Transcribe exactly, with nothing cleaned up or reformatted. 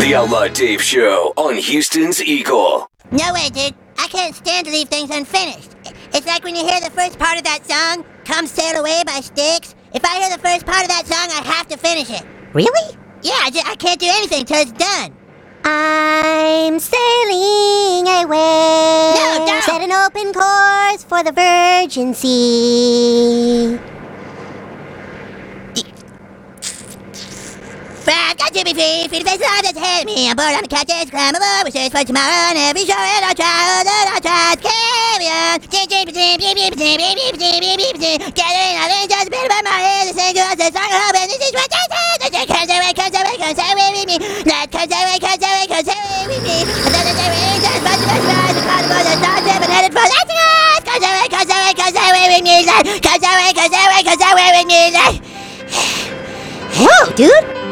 The Outlaw Dave Show on Houston's Eagle. No way, dude. I can't stand to leave things unfinished. It's like when you hear the first part of that song, Come Sail Away by Styx. If I hear the first part of that song, I have to finish it. Really? Yeah, I, just, I can't do anything till it's done. I'm sailing away. No, don't. Set an open course for the virgin sea. Fast, got to be free, free to face the life that's ahead of me. I'm bored on the couches, climb aboard, we search for tomorrow, and every shore and I'll try, and I'll try to carry on. Gathering all the angels, a bit about my head, the same girls, the song of hope, and this is what they say. Comes away, comes away, comes away with me. That comes away, comes away, comes away with me. Another day, angels, much, much, much, the carnival, the stars, and headed for the stars. Comes away, comes away, comes away with me. Comes away, comes away, comes away with me. Whoa, dude.